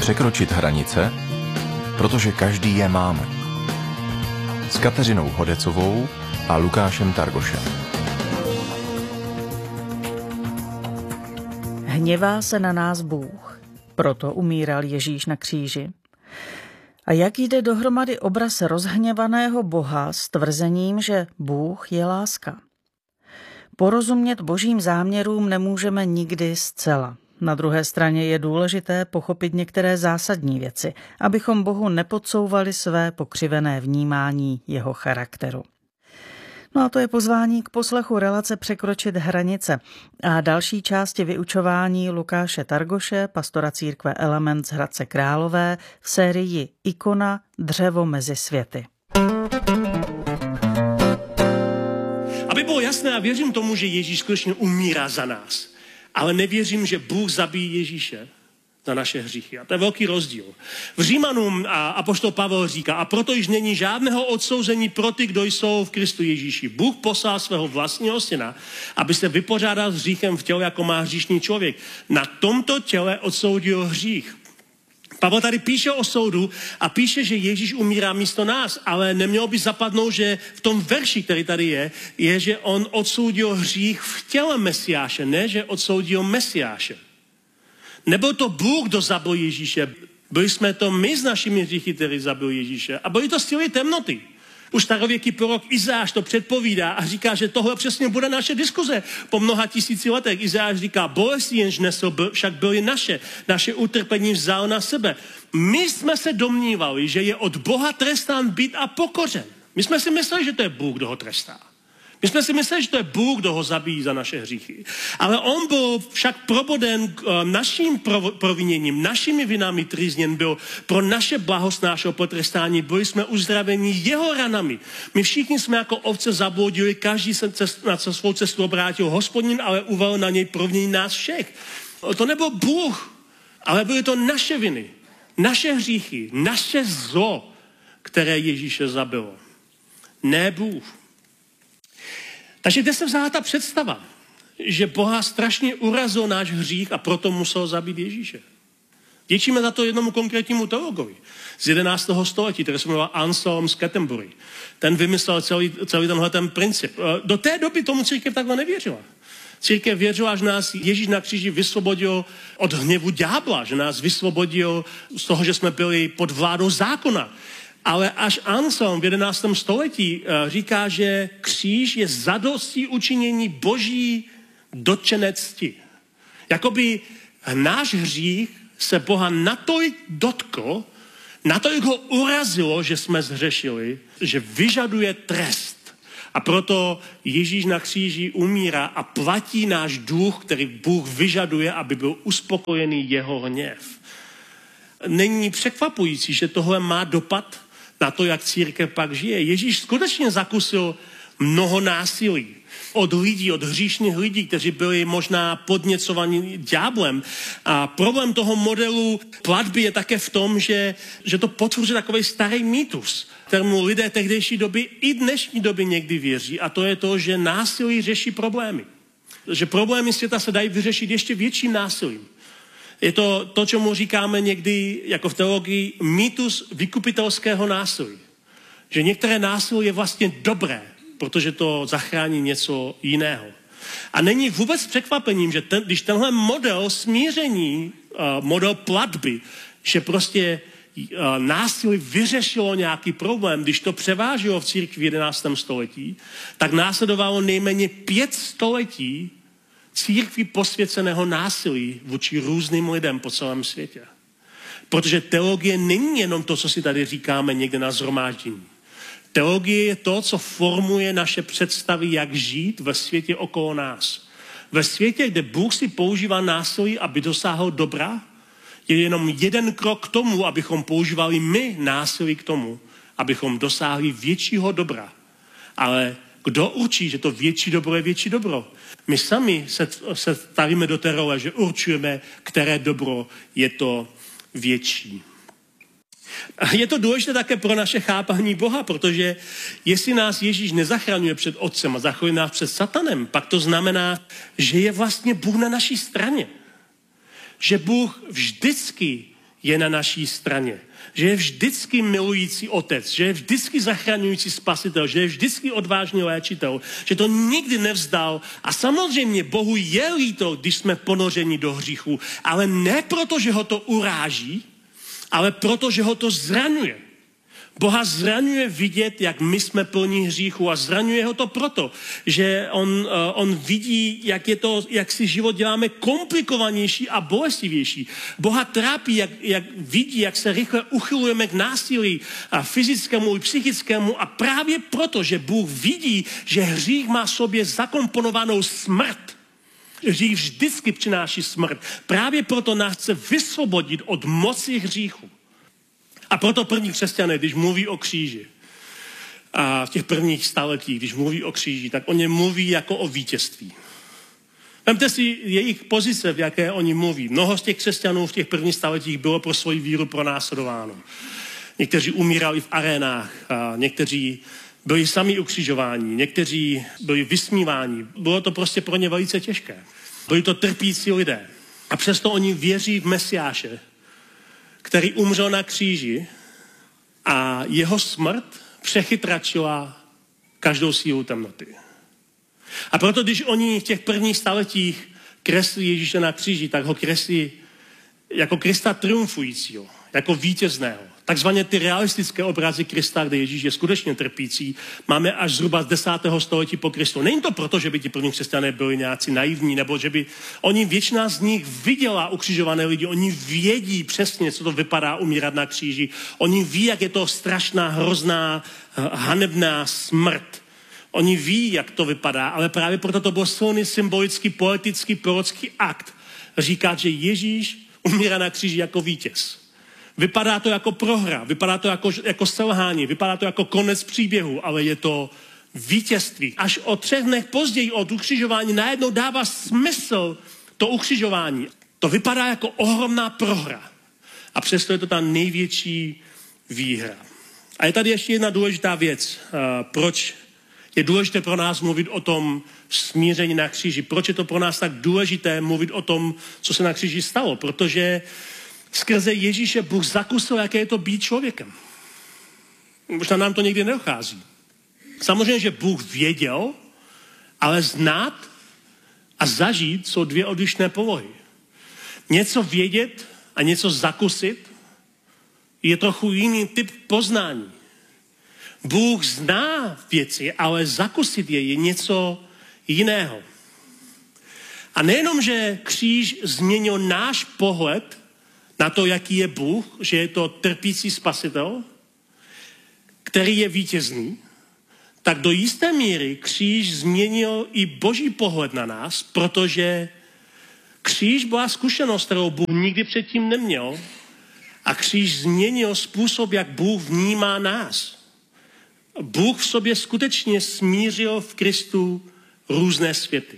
Překročit hranice, protože každý je máme. S Kateřinou Hodecovou a Lukášem Targošem. Hněvá se na nás Bůh, proto umíral Ježíš na kříži. A jak jde dohromady obraz rozhněvaného Boha s tvrzením, že Bůh je láska? Porozumět božím záměrům nemůžeme nikdy zcela. Na druhé straně je důležité pochopit některé zásadní věci, abychom Bohu nepodsouvali své pokřivené vnímání jeho charakteru. No a to je pozvání k poslechu relace Překročit hranice a další části vyučování Lukáše Targoše, pastora církve Element z Hradce Králové v sérii Ikona dřevo mezi světy. Aby bylo jasné, já věřím tomu, že Ježíš skutečně umírá za nás, ale nevěřím, že Bůh zabíjí Ježíše za naše hříchy. A to je velký rozdíl. V Římanům apoštol Pavel říká, a proto již není žádného odsouzení pro ty, kdo jsou v Kristu Ježíši. Bůh poslal svého vlastního syna, aby se vypořádal s hříchem v těle, jako má hříšný člověk. Na tomto těle odsoudil hřích. Pavel tady píše o soudu a píše, že Ježíš umírá místo nás, ale nemělo by zapadnout, že v tom verši, který tady je, že on odsoudil hřích v těle Mesiáše, ne, že odsoudil Mesiáše. Nebyl to Bůh, kdo zabil Ježíše, byli jsme to my s našimi hříchy, který zabil Ježíše. A byly to síly temnoty. Už starověký prorok Izáš to předpovídá a říká, že tohle přesně bude naše diskuze. Po mnoha tisíci letech Izáš říká, bolesti jenž nesl, však byly naše utrpení vzal na sebe. My jsme se domnívali, že je od Boha trestán být a pokořen. My jsme si mysleli, že to je Bůh, kdo ho trestá. My jsme si mysleli, že to je Bůh, kdo ho zabíjí za naše hříchy. Ale on byl však proboden naším proviněním, našimi vinami trýzněn byl pro naše blahost našeho potrestání. Byli jsme uzdraveni jeho ranami. My všichni jsme jako ovce zabludili, každý se na svou cestu obrátil. Hospodin ale uvalil na něj provinění nás všech. To nebyl Bůh, ale byly to naše viny, naše hříchy, naše zlo, které Ježíše zabilo. Ne Bůh. Takže kde se vzala ta představa, že Boha strašně urazil náš hřích a proto musel zabít Ježíše? Děčíme za to jednomu konkrétnímu teologovi z 11. století, který se jmenoval Anselm z Canterbury. Ten vymyslel celý tenhle ten princip. Do té doby tomu církev takhle nevěřila. Církev věřila, že nás Ježíš na kříži vysvobodil od hněvu ďábla, že nás vysvobodil z toho, že jsme byli pod vládou zákona. Ale až Anselm v 11. století říká, že kříž je zadostí učinění boží dotčené cti. Jakoby náš hřích se Boha natolik dotkl, natolik ho urazilo, že jsme zhřešili, že vyžaduje trest. A proto Ježíš na kříži umírá a platí náš dluh, který Bůh vyžaduje, aby byl uspokojený jeho hněv. Není překvapující, že tohle má dopad na to, jak církev pak žije. Ježíš skutečně zakusil mnoho násilí od lidí, od hříšných lidí, kteří byli možná podněcovaní ďáblem. A problém toho modelu platby je také v tom, že to potvrzuje takový starý mýtus, kterému lidé tehdejší doby i dnešní doby někdy věří. A to je to, že násilí řeší problémy. Že problémy světa se dají vyřešit ještě větším násilím. Je to, čemu říkáme někdy jako v teologii mýtus vykupitelského násilí. Že některé násilí je vlastně dobré, protože to zachrání něco jiného. A není vůbec překvapením, že když tenhle model smíření, model platby, že prostě násilí vyřešilo nějaký problém, když to převážilo v církvi v 11. století, tak následovalo nejméně 5 století církví posvěceného násilí vůči různým lidem po celém světě. Protože teologie není jenom to, co si tady říkáme někde na shromáždění. Teologie je to, co formuje naše představy, jak žít ve světě okolo nás. Ve světě, kde Bůh si používá násilí, aby dosáhl dobra, je jenom jeden krok k tomu, abychom používali my násilí k tomu, abychom dosáhli většího dobra. Ale kdo určí, že to větší dobro je větší dobro? My sami se stavíme do té role, že určujeme, které dobro je to větší. A je to důležité také pro naše chápání Boha, protože jestli nás Ježíš nezachraňuje před Otcem a zachrání nás před Satanem, pak to znamená, že je vlastně Bůh na naší straně. Že Bůh vždycky je na naší straně. Že je vždycky milující otec, že je vždycky zachraňující spasitel, že je vždycky odvážný léčitel, že to nikdy nevzdal. A samozřejmě Bohu je líto, když jsme ponořeni do hříchu, ale ne proto, že ho to uráží, ale proto, že ho to zraňuje. Boha zraňuje vidět, jak my jsme plní hříchu a zraňuje ho to proto, že on vidí, jak si život děláme komplikovanější a bolestivější. Boha trápí, jak vidí, jak se rychle uchylujeme k násilí a fyzickému i psychickému a právě proto, že Bůh vidí, že hřích má v sobě zakomponovanou smrt. Hřích vždycky přináší smrt. Právě proto nás chce vysvobodit od moci hříchu. A proto první křesťané, když mluví o kříži, a v těch prvních staletích, když mluví o kříži, tak o něm mluví jako o vítězství. Vemte si jejich pozice, v jaké oni mluví. Mnoho z těch křesťanů v těch prvních staletích bylo pro svoji víru pronásledováno. Někteří umírali v arénách, a někteří byli sami ukřižováni, někteří byli vysmíváni. Bylo to prostě pro ně velice těžké. Byli to trpící lidé. A přesto oni věří v Mesiáše, který umřel na kříži a jeho smrt přechytračila každou sílu temnoty. A proto, když oni v těch prvních staletích kreslí Ježíše na kříži, tak ho kreslí jako Krista triumfujícího, jako vítězného. Takzvaně ty realistické obrazy Krista, kde Ježíš je skutečně trpící, máme až zhruba z 10. století po Kristu. Není to proto, že by ti první křesťané byli nějací naivní, nebo že by většina z nich viděla ukřižované lidi, oni vědí přesně, co to vypadá umírat na kříži. Oni ví, jak je to strašná, hrozná, hanebná smrt. Oni ví, jak to vypadá, ale právě proto to byl silný symbolický, poetický, prorocký akt. Říkat, že Ježíš umírá na kříži jako vítěz. Vypadá to jako prohra, vypadá to jako selhání, vypadá to jako konec příběhu, ale je to vítězství. Až o 3 dnech později od ukřižování najednou dává smysl to ukřižování. To vypadá jako ohromná prohra. A přesto je to ta největší výhra. A je tady ještě jedna důležitá věc. Proč je důležité pro nás mluvit o tom smíření na kříži? Proč je to pro nás tak důležité mluvit o tom, co se na kříži stalo? Protože skrze Ježíše Bůh zakusil, jaké je to být člověkem. Možná nám to někdy nedochází. Samozřejmě, že Bůh věděl, ale znát a zažít jsou 2 odlišné polohy. Něco vědět a něco zakusit je trochu jiný typ poznání. Bůh zná věci, ale zakusit je něco jiného. A nejenom, že kříž změnil náš pohled na to, jaký je Bůh, že je to trpící spasitel, který je vítězný, tak do jisté míry kříž změnil i Boží pohled na nás, protože kříž byla zkušenost, kterou Bůh nikdy předtím neměl a kříž změnil způsob, jak Bůh vnímá nás. Bůh v sobě skutečně smířil v Kristu různé světy.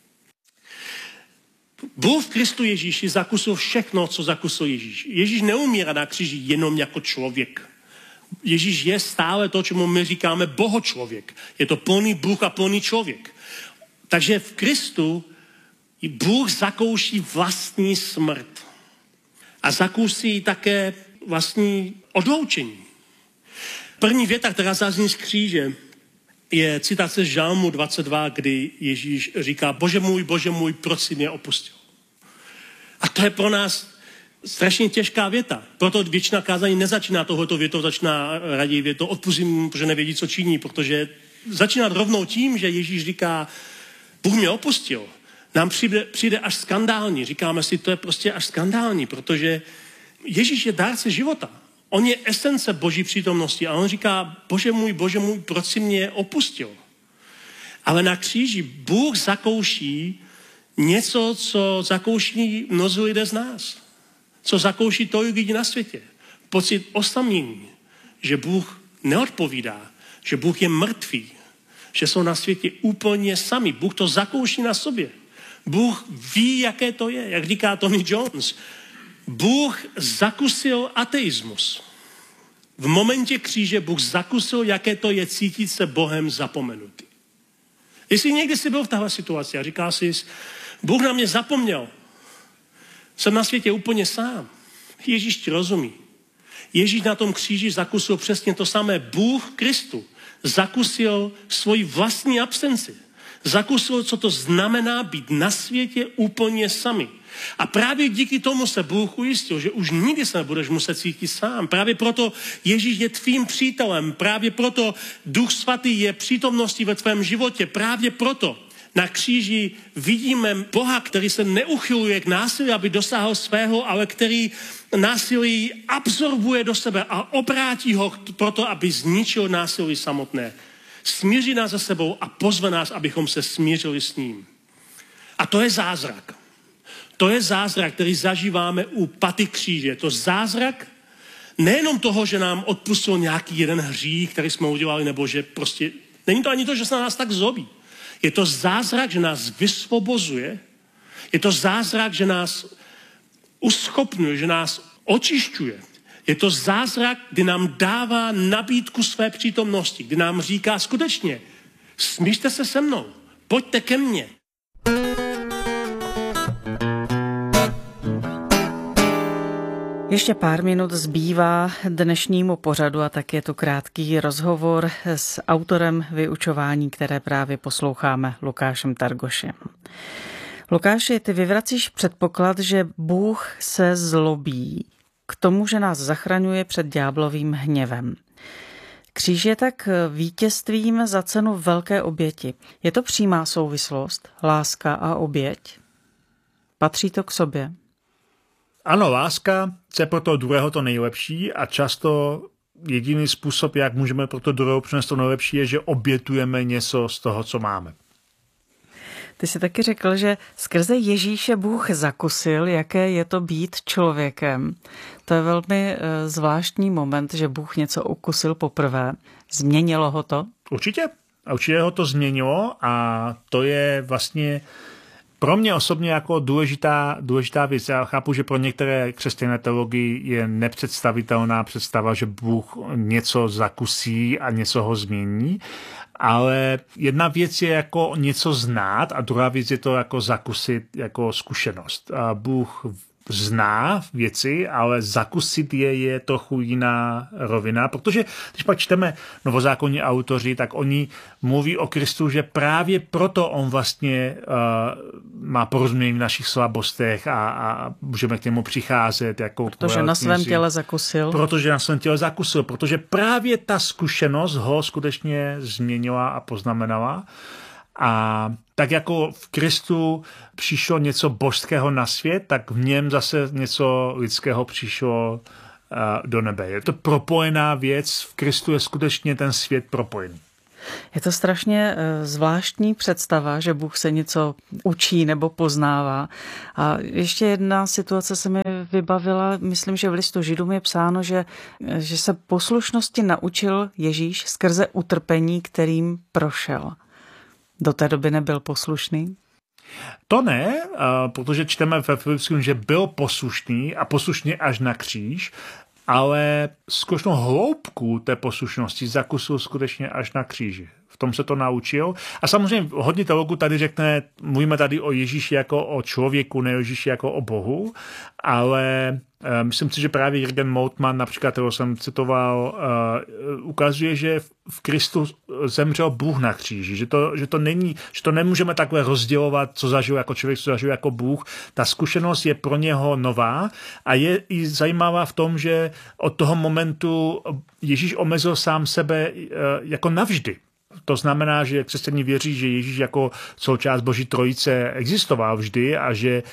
Bůh v Kristu Ježíši zakusil všechno, co zakusil Ježíš. Ježíš neumírá na kříži jenom jako člověk. Ježíš je stále to, čemu my říkáme bohočlověk. Je to plný Bůh a plný člověk. Takže v Kristu Bůh zakouší vlastní smrt. A zakouší také vlastní odloučení. První věta, která zazní z kříže, je citace z Žalmu 22, kdy Ježíš říká: Bože můj, proč jsi mě opustil? A to je pro nás strašně těžká věta. Proto většina kázání nezačíná tohoto větou, začíná raději větou odpustím, protože nevědí, co činí, protože začíná rovnou tím, že Ježíš říká: Bůh mě opustil. Nám přijde až skandální. Říkáme si, to je prostě až skandální, protože Ježíš je dárce života. On je esence Boží přítomnosti a on říká: Bože můj, proč jsi mě opustil? Ale na kříži Bůh zakouší něco, co zakouší mnozí lidé z nás. Co zakouší tolik lidí na světě. Pocit osamění, že Bůh neodpovídá, že Bůh je mrtvý, že jsou na světě úplně sami. Bůh to zakouší na sobě. Bůh ví, jaké to je, jak říká Tony Jones. Bůh zakusil ateismus. V momentě kříže Bůh zakusil, jaké to je cítit se Bohem zapomenutý. Jestli někdy jsi byl v téhle situaci a říká si, Bůh na mě zapomněl, jsem na světě úplně sám. Ježíš ti rozumí. Ježíš na tom kříži zakusil přesně to samé. Bůh Kristu zakusil svoji vlastní absenci. Zakusil, co to znamená být na světě úplně sami. A právě díky tomu se Bůh ujistil, že už nikdy se nebudeš muset cítit sám. Právě proto Ježíš je tvým přítelem. Právě proto Duch Svatý je přítomností ve tvém životě. Právě proto na kříži vidíme Boha, který se neuchyluje k násilí, aby dosáhl svého, ale který násilí absorbuje do sebe a obrátí ho proto, aby zničil násilí samotné. Smíří nás se sebou a pozve nás, abychom se smířili s ním. A to je zázrak. To je zázrak, který zažíváme u paty kříže. Je to zázrak nejenom toho, že nám odpustil nějaký jeden hřích, který jsme udělali, nebo že prostě... Není to ani to, že se na nás tak zlobí. Je to zázrak, že nás vysvobozuje. Je to zázrak, že nás uschopňuje, že nás očišťuje. Je to zázrak, kdy nám dává nabídku své přítomnosti, kdy nám říká skutečně, smířte se se mnou, pojďte ke mně. Ještě pár minut zbývá dnešnímu pořadu a tak je tu krátký rozhovor s autorem vyučování, které právě posloucháme, Lukášem Targošem. Lukáši, ty vyvracíš předpoklad, že Bůh se zlobí k tomu, že nás zachraňuje před ďáblovým hněvem. Kříž je tak vítězstvím za cenu velké oběti. Je to přímá souvislost, láska a oběť? Patří to k sobě? Ano, láska chce pro toho druhého to nejlepší a často jediný způsob, jak můžeme pro toho druhého přinést to nejlepší, je, že obětujeme něco z toho, co máme. Ty jsi taky řekl, že skrze Ježíše Bůh zakusil, jaké je to být člověkem. To je velmi zvláštní moment, že Bůh něco ukusil poprvé. Změnilo ho to? Určitě. A určitě ho to změnilo a to je vlastně pro mě osobně jako důležitá věc. Já chápu, že pro některé křesťanské teologii je nepředstavitelná představa, že Bůh něco zakusí a něco ho změní. Ale jedna věc je jako něco znát a druhá věc je to jako zakusit jako zkušenost. A Bůh zná věci, ale zakusit je trochu jiná rovina, protože když pak čteme novozákonní autoři, tak oni mluví o Kristu, že právě proto on vlastně má porozumění v našich slabostech a můžeme k němu přicházet. Jako protože na svém těle zakusil. Protože právě ta zkušenost ho skutečně změnila a poznamenala. A tak jako v Kristu přišlo něco božského na svět, tak v něm zase něco lidského přišlo do nebe. Je to propojená věc, v Kristu je skutečně ten svět propojený. Je to strašně zvláštní představa, že Bůh se něco učí nebo poznává. A ještě jedna situace se mi vybavila, myslím, že v listu Židům je psáno, že se poslušnosti naučil Ježíš skrze utrpení, kterým prošel. Do té doby nebyl poslušný? To ne, protože čteme ve Filipském, že byl poslušný a poslušný až na kříž, ale skutečnou hloubku té poslušnosti zakusil skutečně až na kříži. V tom se to naučil. A samozřejmě hodně teologů tady řekne, mluvíme tady o Ježíši jako o člověku, ne o Ježíši jako o Bohu, ale myslím si, že právě Jürgen Moltmann, například, kterou jsem citoval, ukazuje, že v Kristu zemřel Bůh na kříži, že to nemůžeme takhle rozdělovat, co zažil jako člověk, co zažil jako Bůh. Ta zkušenost je pro něho nová a je i zajímavá v tom, že od toho momentu Ježíš omezil sám sebe jako navždy. To znamená, že křesťané věří, že Ježíš jako součást Boží trojice existoval vždy a že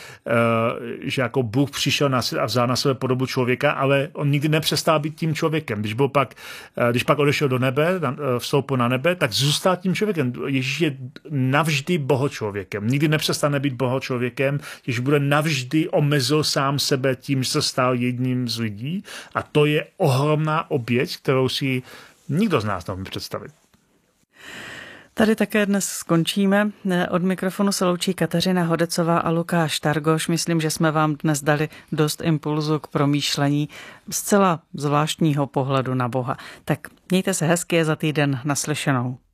jako Bůh přišel a vzal na sebe podobu člověka, ale on nikdy nepřestal být tím člověkem. Když pak odešel do nebe, vstoupil na nebe, tak zůstal tím člověkem. Ježíš je navždy bohočlověkem. Nikdy nepřestane být bohočlověkem. Ježíš bude navždy omezil sám sebe tím, že se stal jedním z lidí. A to je ohromná oběť, kterou si nikdo z nás nemůže představit. Tady také dnes skončíme. Od mikrofonu se loučí Kateřina Hodecová a Lukáš Targoš. Myslím, že jsme vám dnes dali dost impulzu k promýšlení zcela zvláštního pohledu na Boha. Tak mějte se hezky a za týden naslyšenou.